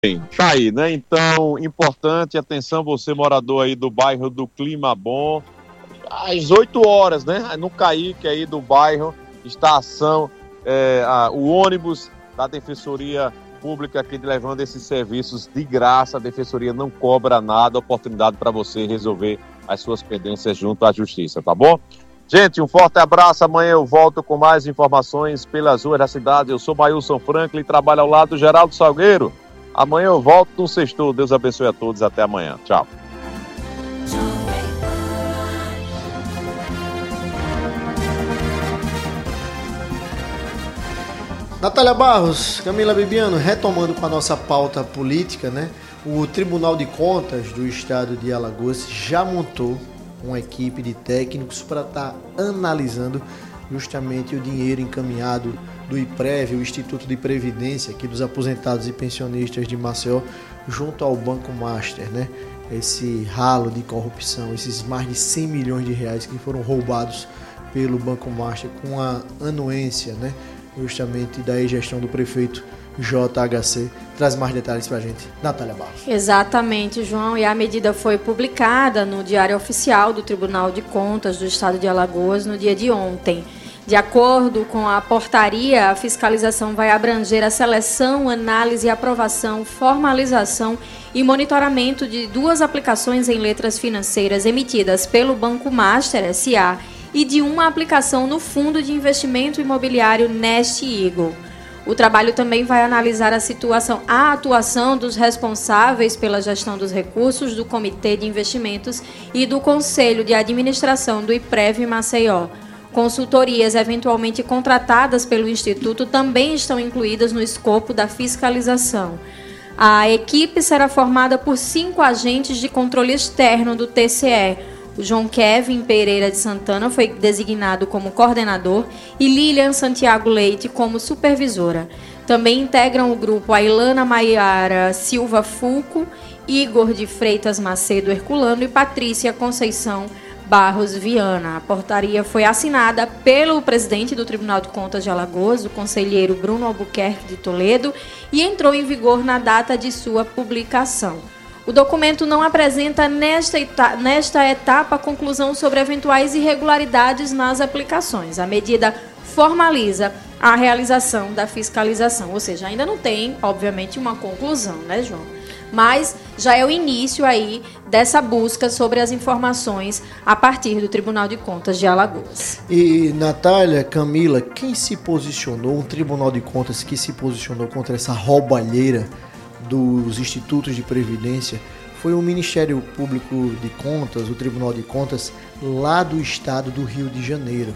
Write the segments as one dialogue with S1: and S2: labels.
S1: Tá aí, né? Então, importante, atenção, você morador aí do bairro do Clima Bom, às 8 horas, né? No Caíque aí do bairro, está a ação, o ônibus da Defensoria Pública aqui levando esses serviços de graça. A Defensoria não cobra nada, oportunidade para você resolver as suas pendências junto à Justiça, tá bom? Gente, um forte abraço, amanhã eu volto com mais informações pelas ruas da cidade. Eu sou Mailson Franklin, trabalho ao lado do Geraldo Salgueiro. Amanhã eu volto no Sextou. Deus abençoe a todos. Até amanhã. Tchau.
S2: Natália Barros, Camila Bibiano, retomando com a nossa pauta política, né? O Tribunal de Contas do Estado de Alagoas já montou uma equipe de técnicos para estar analisando justamente o dinheiro encaminhado do IPREV, o Instituto de Previdência aqui dos aposentados e pensionistas de Maceió, junto ao Banco Master, né? Esse ralo de corrupção, esses mais de 100 milhões de reais que foram roubados pelo Banco Master com a anuência, né? Justamente da gestão do prefeito JHC. Traz mais detalhes para a gente, Natália Barros.
S3: Exatamente, João, e a medida foi publicada no Diário Oficial do Tribunal de Contas do Estado de Alagoas no dia de ontem. De acordo com a portaria, a fiscalização vai abranger a seleção, análise, aprovação, formalização e monitoramento de 2 aplicações em letras financeiras emitidas pelo Banco Master S.A. e de uma aplicação no Fundo de Investimento Imobiliário Nest Eagle. O trabalho também vai analisar a atuação dos responsáveis pela gestão dos recursos do Comitê de Investimentos e do Conselho de Administração do IPREV Maceió. Consultorias eventualmente contratadas pelo Instituto também estão incluídas no escopo da fiscalização. A equipe será formada por 5 agentes de controle externo do TCE. O João Kevin Pereira de Santana foi designado como coordenador e Lilian Santiago Leite como supervisora. Também integram o grupo a Ilana Maiara Silva Fulco, Igor de Freitas Macedo Herculano e Patrícia Conceição Barros Viana. A portaria foi assinada pelo presidente do Tribunal de Contas de Alagoas, o conselheiro Bruno Albuquerque de Toledo, e entrou em vigor na data de sua publicação. O documento não apresenta nesta etapa conclusão sobre eventuais irregularidades nas aplicações. A medida formaliza a realização da fiscalização, ou seja, ainda não tem, obviamente, uma conclusão, né, João? Mas já é o início aí dessa busca sobre as informações a partir do Tribunal de Contas de Alagoas.
S2: E, Natália, Camila, quem se posicionou, um Tribunal de Contas que se posicionou contra essa roubalheira dos institutos de previdência, foi o Ministério Público de Contas, o Tribunal de Contas, lá do estado do Rio de Janeiro.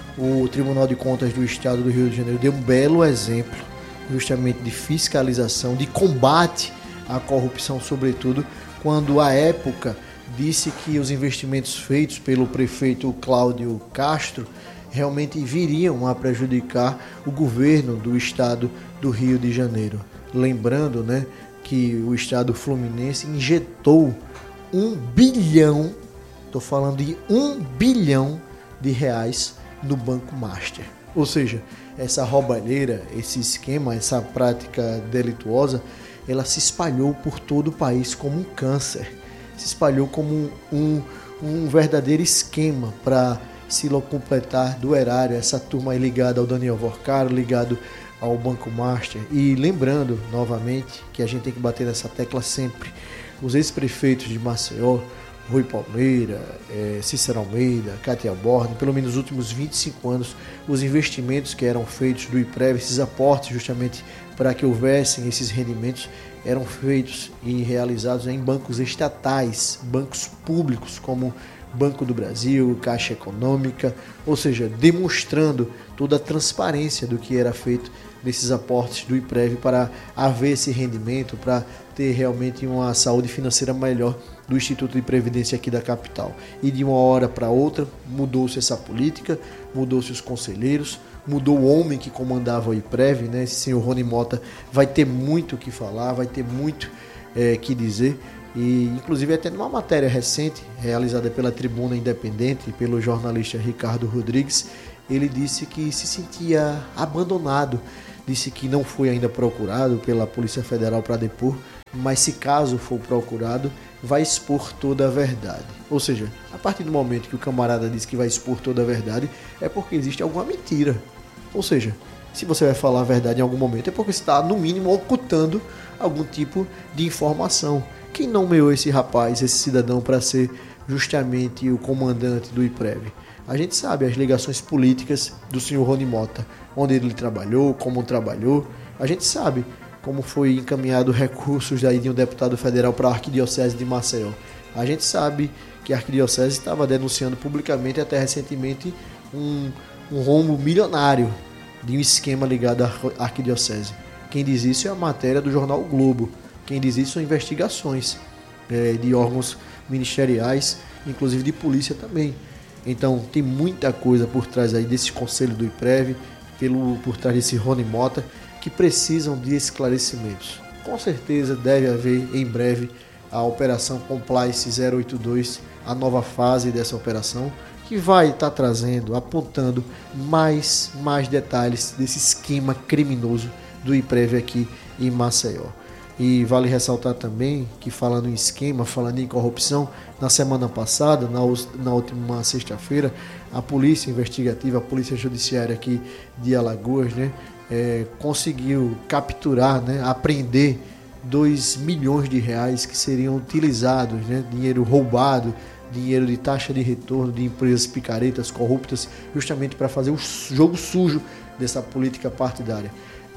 S2: O Tribunal de Contas do estado do Rio de Janeiro deu um belo exemplo, justamente de fiscalização, de combate à corrupção, sobretudo, quando à época disse que os investimentos feitos pelo prefeito Cláudio Castro realmente viriam a prejudicar o governo do estado do Rio de Janeiro. Lembrando, né, que o estado fluminense injetou 1 bilhão, estou falando de 1 bilhão de reais no Banco Master. Ou seja, essa roubalheira, esse esquema, essa prática delituosa, ela se espalhou por todo o país como um câncer. Se espalhou como um verdadeiro esquema para se completar do erário, essa turma aí ligada ao Daniel Vorcaro, ligado ao Banco Master. E lembrando novamente que a gente tem que bater nessa tecla sempre, os ex-prefeitos de Maceió, Rui Palmeira, Cícero Almeida, Cátia Borne, pelo menos nos últimos 25 anos, os investimentos que eram feitos do IPREV, esses aportes justamente para que houvessem esses rendimentos, eram feitos e realizados em bancos estatais, bancos públicos como Banco do Brasil, Caixa Econômica, ou seja, demonstrando toda a transparência do que era feito desses aportes do IPREV para haver esse rendimento, para ter realmente uma saúde financeira melhor do Instituto de Previdência aqui da capital. E de uma hora para outra mudou-se essa política, mudou-se os conselheiros, mudou o homem que comandava o IPREV, né? Esse senhor Rony Mota vai ter muito o que falar, vai ter muito que dizer. E inclusive até numa matéria recente, realizada pela Tribuna Independente, pelo jornalista Ricardo Rodrigues, ele disse que se sentia abandonado, disse que não foi ainda procurado pela Polícia Federal para depor, mas se caso for procurado, vai expor toda a verdade. Ou seja, a partir do momento que o camarada diz que vai expor toda a verdade, é porque existe alguma mentira. Ou seja, se você vai falar a verdade em algum momento, é porque você está, no mínimo, ocultando algum tipo de informação. Quem nomeou esse rapaz, esse cidadão, para ser justamente o comandante do IPREV? A gente sabe as ligações políticas do senhor Rony Mota, onde ele trabalhou, como trabalhou. A gente sabe como foi encaminhado recursos daí de um deputado federal para a Arquidiocese de Maceió. A gente sabe que a Arquidiocese estava denunciando publicamente até recentemente um rombo milionário de um esquema ligado à Arquidiocese. Quem diz isso é a matéria do jornal o Globo. Quem diz isso são investigações de órgãos ministeriais, inclusive de polícia também. Então tem muita coisa por trás aí desse conselho do IPREV, por trás desse Rony Mota, que precisam de esclarecimentos. Com certeza deve haver em breve a Operação Compliance 082, a nova fase dessa operação, que vai estar trazendo, apontando mais detalhes desse esquema criminoso do IPREV aqui em Maceió. E vale ressaltar também que, falando em esquema, falando em corrupção, na semana passada, na última sexta-feira, a Polícia Investigativa, a Polícia Judiciária aqui de Alagoas, conseguiu capturar, apreender 2 milhões de reais que seriam utilizados, dinheiro roubado, dinheiro de taxa de retorno de empresas picaretas, corruptas, justamente para fazer o jogo sujo dessa política partidária.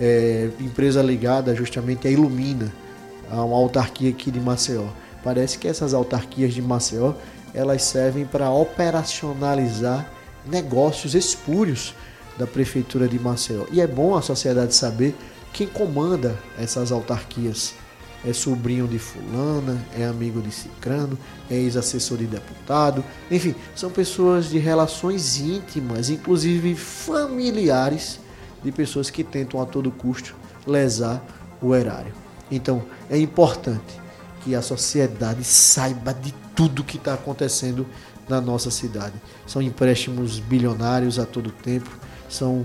S2: Empresa ligada justamente à Ilumina, a uma autarquia aqui de Maceió. Parece que essas autarquias de Maceió, elas servem para operacionalizar negócios espúrios da Prefeitura de Maceió. E é bom a sociedade saber quem comanda essas autarquias. É sobrinho de fulana, é amigo de cicrano, é ex-assessor de deputado, enfim, são pessoas de relações íntimas, inclusive familiares, de pessoas que tentam a todo custo lesar o erário. Então, é importante que a sociedade saiba de tudo que está acontecendo na nossa cidade. São empréstimos bilionários a todo tempo, são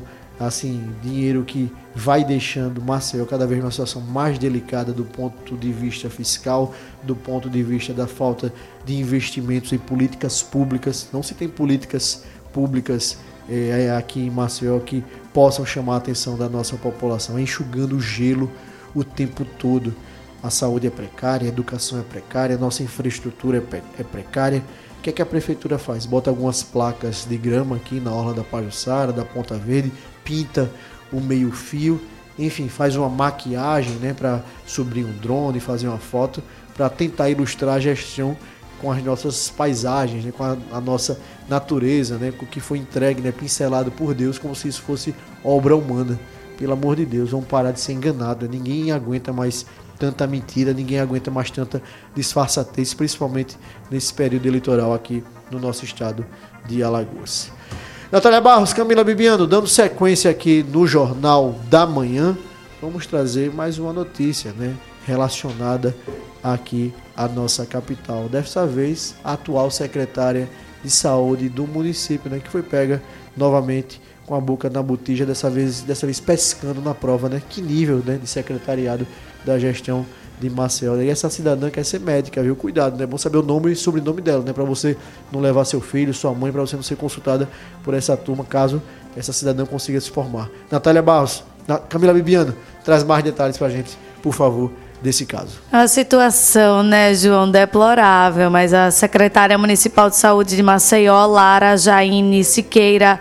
S2: dinheiro que vai deixando Maceió cada vez numa situação mais delicada do ponto de vista fiscal, do ponto de vista da falta de investimentos em políticas públicas. Não se tem políticas públicas aqui em Maceió que possam chamar a atenção da nossa população, enxugando o gelo o tempo todo. A saúde é precária, a educação é precária, a nossa infraestrutura é precária. O que é que a prefeitura faz? Bota algumas placas de grama aqui na orla da Pajuçara, da Ponta Verde, pinta o meio-fio, enfim, faz uma maquiagem, para subir um drone, fazer uma foto, para tentar ilustrar a gestão com as nossas paisagens, com a nossa natureza, com o que foi entregue, pincelado por Deus, como se isso fosse obra humana. Pelo amor de Deus, vamos parar de ser enganado. Ninguém aguenta mais tanta mentira, ninguém aguenta mais tanta disfarçatez, principalmente nesse período eleitoral aqui no nosso estado de Alagoas. Natália Barros, Camila Bibiano, dando sequência aqui no Jornal da Manhã, vamos trazer mais uma notícia, relacionada aqui à nossa capital. Dessa vez, a atual secretária de saúde do município, que foi pega novamente com a boca na botija, dessa vez pescando na prova, Que nível, de secretariado da gestão de Maceió. E essa cidadã quer ser médica, viu? Cuidado, É bom saber o nome e sobrenome dela, para você não levar seu filho, sua mãe, para você não ser consultada por essa turma, caso essa cidadã consiga se formar. Natália Barros, Camila Bibiano, traz mais detalhes pra gente, por favor, desse caso.
S4: A situação, João, deplorável, mas a secretária municipal de saúde de Maceió, Lara Jaine Siqueira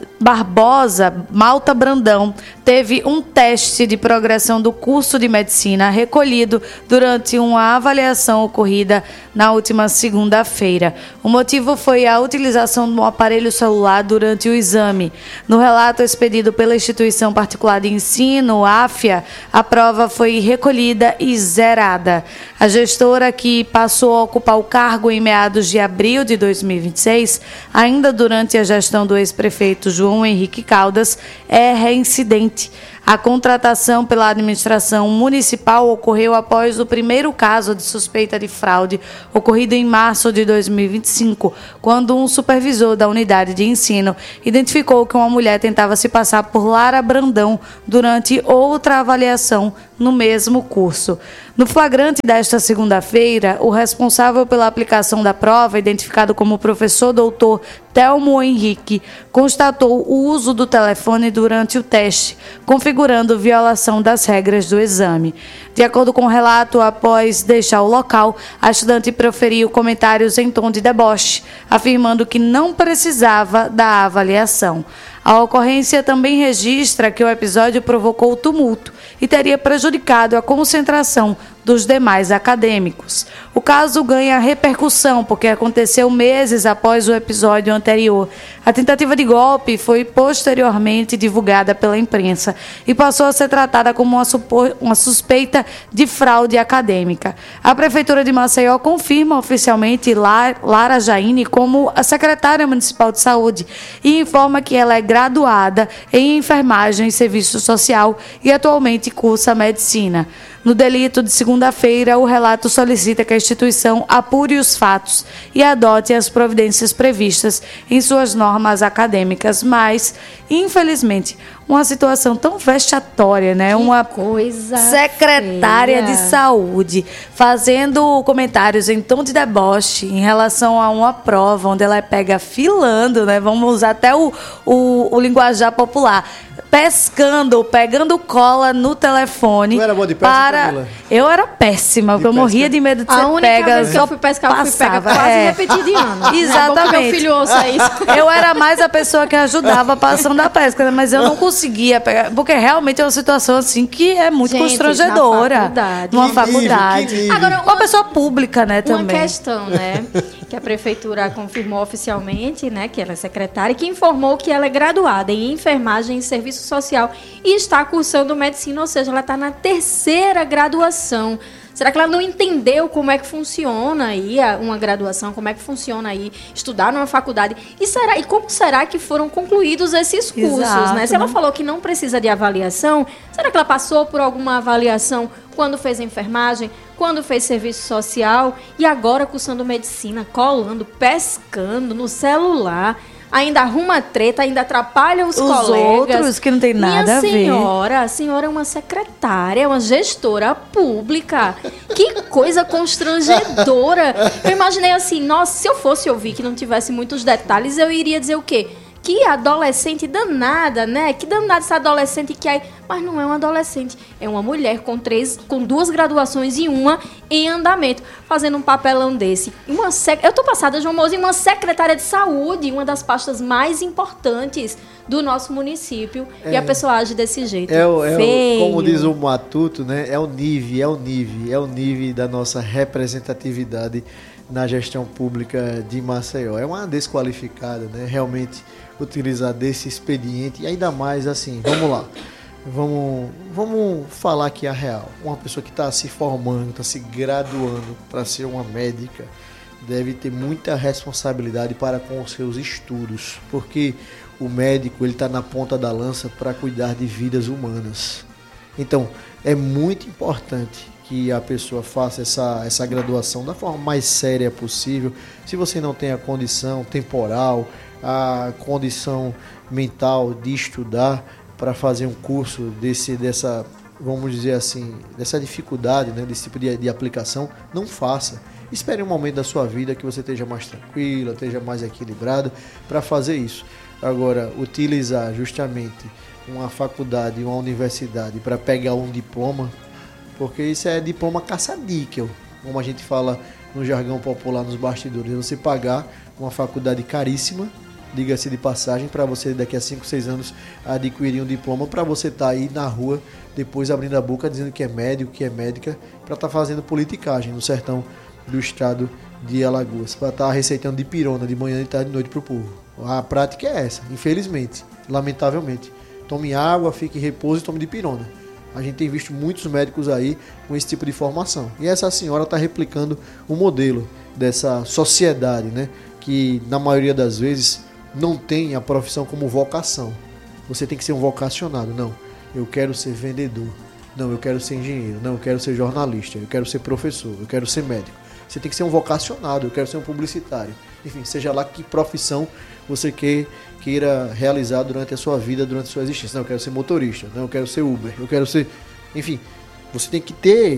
S4: Barbosa Malta Brandão, teve um teste de progressão do curso de medicina recolhido durante uma avaliação ocorrida na última segunda-feira. O motivo foi a utilização de um aparelho celular durante o exame. No relato expedido pela instituição particular de ensino, AFIA, a prova foi recolhida e zerada. A gestora, que passou a ocupar o cargo em meados de abril de 2026, ainda durante a gestão do ex-prefeito João Henrique Caldas, é reincidente. A contratação pela administração municipal ocorreu após o primeiro caso de suspeita de fraude, ocorrido em março de 2025, quando um supervisor da unidade de ensino identificou que uma mulher tentava se passar por Lara Brandão durante outra avaliação no mesmo curso. No flagrante desta segunda-feira, o responsável pela aplicação da prova, identificado como professor doutor Telmo Henrique, constatou o uso do telefone durante o teste, configurando violação das regras do exame. De acordo com o relato, após deixar o local, a estudante proferiu comentários em tom de deboche, afirmando que não precisava da avaliação. A ocorrência também registra que o episódio provocou tumulto e teria prejudicado a concentração dos demais acadêmicos. O caso ganha repercussão porque aconteceu meses após o episódio anterior. A tentativa de golpe foi posteriormente divulgada pela imprensa e passou a ser tratada como uma suspeita de fraude acadêmica. A Prefeitura de Maceió confirma oficialmente Lara Jaine como a secretária municipal de saúde e informa que ela é graduada em enfermagem e serviço social e atualmente cursa medicina. No delito de segunda-feira, o relato solicita que a instituição apure os fatos e adote as providências previstas em suas normas acadêmicas, mas, infelizmente, uma situação tão vexatória, né? Uma coisa secretária de saúde fazendo comentários em tom de deboche em relação a uma prova onde ela pega filando, né? Vamos usar até o linguajar popular. Pescando, pegando cola no telefone.
S2: Não era boa de pesca, Camila?
S4: Eu era péssima, porque eu morria de medo de ser pega.
S3: A única vez que eu fui pescar, eu fui pega quase repetir de ano.
S4: Exatamente.
S3: Meu filho ouça isso.
S4: Eu era mais a pessoa que ajudava a passando da pesca, mas eu não conseguia pegar, porque realmente é uma situação assim que é muito constrangedora. Numa faculdade.
S3: Agora,
S4: uma pessoa pública, né, também.
S3: Uma questão, né, que a prefeitura confirmou oficialmente, né, que ela é secretária, e que informou que ela é graduada em enfermagem e serviço social e está cursando medicina, ou seja, ela está na 3ª graduação. Será que ela não entendeu como é que funciona aí uma graduação, como é que funciona aí estudar numa faculdade? E como será que foram concluídos esses cursos,
S4: Exato,
S3: né? Se ela falou que não precisa de avaliação, será que ela passou por alguma avaliação quando fez enfermagem, quando fez serviço social e agora cursando medicina, colando, pescando no celular? Ainda arruma treta, ainda atrapalha os colegas.
S4: Outros que não tem nada a ver.
S3: A senhora é uma secretária, uma gestora pública. Que coisa constrangedora. Eu imaginei assim, nossa, se eu fosse ouvir que não tivesse muitos detalhes, eu iria dizer o quê? Que adolescente danada, né? Que danada essa adolescente que aí... Mas não é uma adolescente, é uma mulher com 2 graduações e uma em andamento, fazendo um papelão desse. Eu tô passada, João Moura, em uma secretária de saúde, uma das pastas mais importantes do nosso município, e a pessoa age desse jeito.
S2: Como diz o Matuto, né? É o nível da nossa representatividade na gestão pública de Maceió. É uma desqualificada, né? Realmente utilizar desse expediente, e ainda mais assim, vamos lá. Vamos falar aqui a real. Uma pessoa que está se formando, está se graduando para ser uma médica, deve ter muita responsabilidade para com os seus estudos, porque o médico ele está na ponta da lança para cuidar de vidas humanas. Então, é muito importante que a pessoa faça essa graduação da forma mais séria possível. Se você não tem a condição temporal, a condição mental de estudar para fazer um curso dessa, vamos dizer assim, dessa dificuldade, né, desse tipo de aplicação, não faça. Espere um momento da sua vida que você esteja mais tranquila, esteja mais equilibrada para fazer isso. Agora, utilizar justamente uma faculdade, uma universidade para pegar um diploma, porque isso é diploma caça-níquel, como a gente fala no jargão popular nos bastidores, é você pagar uma faculdade caríssima, diga-se de passagem, para você daqui a 5, 6 anos adquirir um diploma, para você estar aí na rua, depois abrindo a boca, dizendo que é médico, que é médica, para estar fazendo politicagem no sertão do estado de Alagoas, para estar receitando de pirona de manhã, de tarde e de noite para o povo. A prática é essa, infelizmente, lamentavelmente. Tome água, fique em repouso e tome de pirona. A gente tem visto muitos médicos aí com esse tipo de formação. E essa senhora está replicando o modelo dessa sociedade, né? Que na maioria das vezes não tem a profissão como vocação. Você tem que ser um vocacionado. Não, eu quero ser vendedor. Não, eu quero ser engenheiro. Não, eu quero ser jornalista. Eu quero ser professor. Eu quero ser médico. Você tem que ser um vocacionado. Eu quero ser um publicitário. Enfim, seja lá que profissão você queira realizar durante a sua vida, durante a sua existência. Não, eu quero ser motorista. Não, eu quero ser Uber. Eu quero ser... Enfim, você tem que ter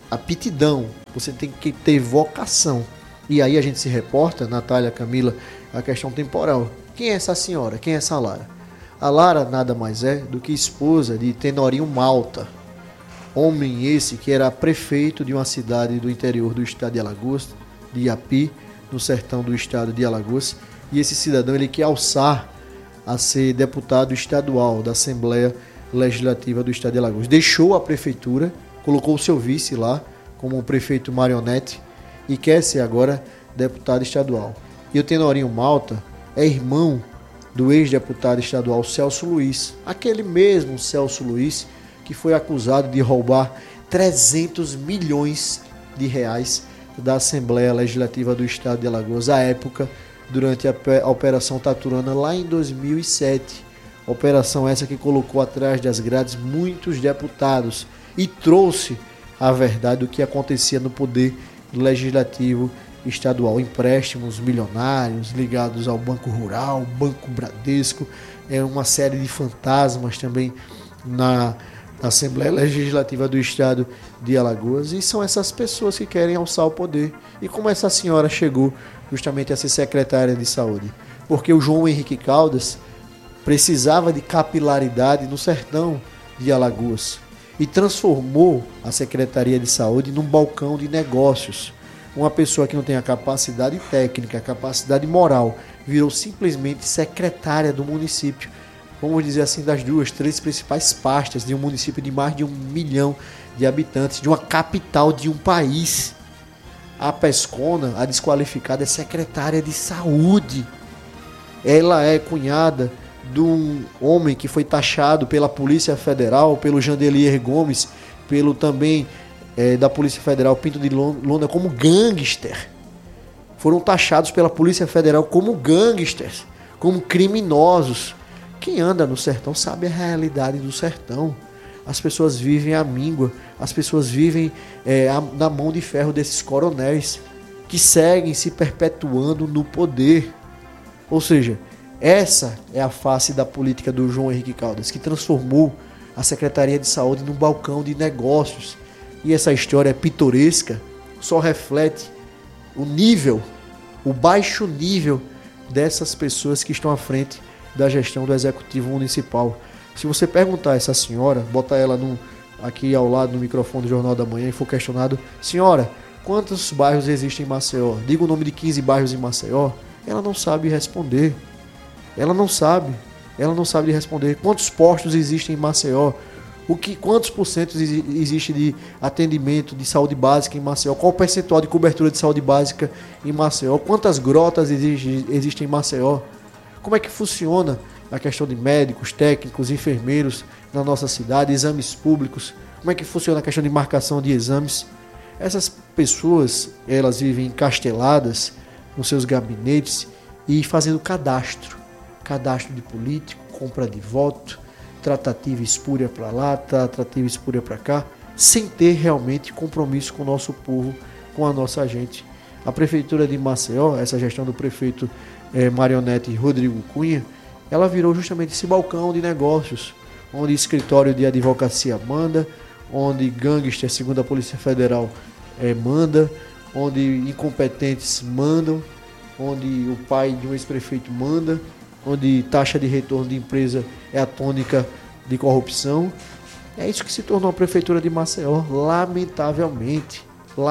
S2: aptidão, você tem que ter vocação. E aí a gente se reporta, Natália, Camila, a questão temporal. Quem é essa senhora? Quem é essa Lara? A Lara nada mais é do que esposa de Tenorinho Malta. Homem esse que era prefeito de uma cidade do interior do estado de Alagoas, de Iapi, no sertão do estado de Alagoas. E esse cidadão ele quer alçar a ser deputado estadual da Assembleia Legislativa do estado de Alagoas. Deixou a prefeitura, colocou o seu vice lá como um prefeito marionete e quer ser agora deputado estadual. E o Tenorinho Malta é irmão do ex-deputado estadual Celso Luiz, aquele mesmo Celso Luiz que foi acusado de roubar 300 milhões de reais da Assembleia Legislativa do estado de Alagoas, à época, durante a Operação Taturana, lá em 2007. Operação essa que colocou atrás das grades muitos deputados e trouxe a verdade do que acontecia no poder legislativo estadual. Empréstimos milionários ligados ao Banco Rural, Banco Bradesco, uma série de fantasmas também na Assembleia Legislativa do estado de Alagoas, e são essas pessoas que querem alçar o poder. E como essa senhora chegou justamente a ser secretária de saúde? Porque o João Henrique Caldas precisava de capilaridade no sertão de Alagoas e transformou a Secretaria de Saúde num balcão de negócios. Uma pessoa que não tem a capacidade técnica, a capacidade moral, virou simplesmente secretária do município. Vamos dizer assim, das 2, 3 principais pastas de um município de mais de 1 milhão de habitantes, de uma capital de um país. A pescona, a desqualificada, é secretária de saúde. Ela é cunhada de um homem que foi taxado pela Polícia Federal, pelo Jandelier Gomes, pelo também da Polícia Federal Pinto de Lona, como gangster. Foram taxados pela Polícia Federal como gangsters, como criminosos. Quem anda no sertão sabe a realidade do sertão. As pessoas vivem à míngua, as pessoas vivem na mão de ferro desses coronéis que seguem se perpetuando no poder. Ou seja, essa é a face da política do João Henrique Caldas, que transformou a Secretaria de Saúde num balcão de negócios. E essa história pitoresca só reflete o baixo nível dessas pessoas que estão à frente da gestão do Executivo Municipal. Se você perguntar a essa senhora, botar ela aqui ao lado no microfone do Jornal da Manhã e for questionado: senhora, quantos bairros existem em Maceió? Diga o nome de 15 bairros em Maceió. Ela não sabe responder. Ela não sabe responder. Quantos postos existem em Maceió? Quantos porcentos existe de atendimento de saúde básica em Maceió? Qual o percentual de cobertura de saúde básica em Maceió? Quantas grotas existem em Maceió? Como é que funciona a questão de médicos, técnicos, enfermeiros na nossa cidade, exames públicos? Como é que funciona a questão de marcação de exames? Essas pessoas, elas vivem encasteladas nos seus gabinetes e fazendo cadastro de político, compra de voto, tratativa espúria para lá, tratativa espúria para cá, sem ter realmente compromisso com o nosso povo, com a nossa gente. A Prefeitura de Maceió, essa gestão do prefeito marionete Rodrigo Cunha, ela virou justamente esse balcão de negócios, onde escritório de advocacia manda, onde gangster, segundo a Polícia Federal, manda, onde incompetentes mandam, onde o pai de um ex-prefeito manda, onde taxa de retorno de empresa é a tônica de corrupção. É isso que se tornou a Prefeitura de Maceió, lamentavelmente.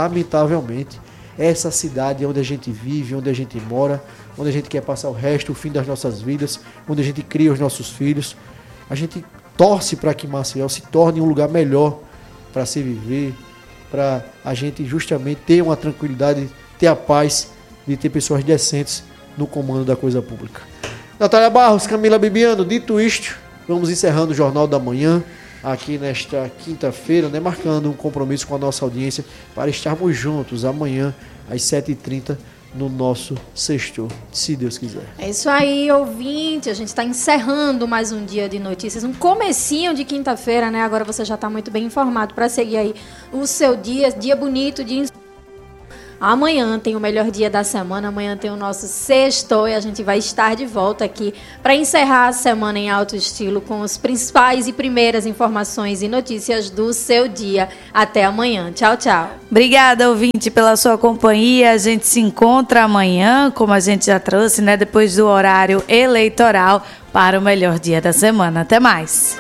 S2: Essa cidade onde a gente vive, onde a gente mora, onde a gente quer passar o fim das nossas vidas, onde a gente cria os nossos filhos. A gente torce para que Maceió se torne um lugar melhor para se viver, para a gente justamente ter uma tranquilidade, ter a paz de ter pessoas decentes no comando da coisa pública. Natália Barros, Camila Bibiano, dito isto, vamos encerrando o Jornal da Manhã aqui nesta quinta-feira, marcando um compromisso com a nossa audiência para estarmos juntos amanhã às 7h30 no nosso sexto, se Deus quiser. É
S3: isso aí, ouvinte, a gente está encerrando mais um dia de notícias, um comecinho de quinta-feira, Agora você já está muito bem informado para seguir aí o seu dia bonito, dia Amanhã tem o melhor dia da semana, amanhã tem o nosso sexto e a gente vai estar de volta aqui para encerrar a semana em alto estilo com os principais e primeiras informações e notícias do seu dia. Até amanhã. Tchau, tchau.
S4: Obrigada, ouvinte, pela sua companhia. A gente se encontra amanhã, como a gente já trouxe, né, depois do horário eleitoral, para o melhor dia da semana. Até mais.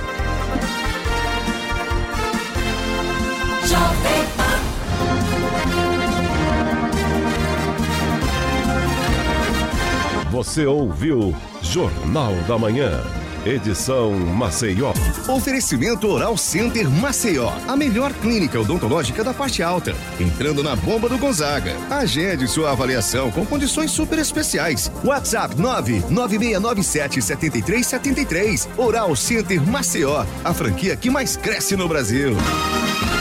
S5: Você ouviu Jornal da Manhã, edição Maceió.
S6: Oferecimento Oral Center Maceió, a melhor clínica odontológica da parte alta. Entrando na bomba do Gonzaga. Agende sua avaliação com condições super especiais. WhatsApp 99697-7373. Oral Center Maceió, a franquia que mais cresce no Brasil.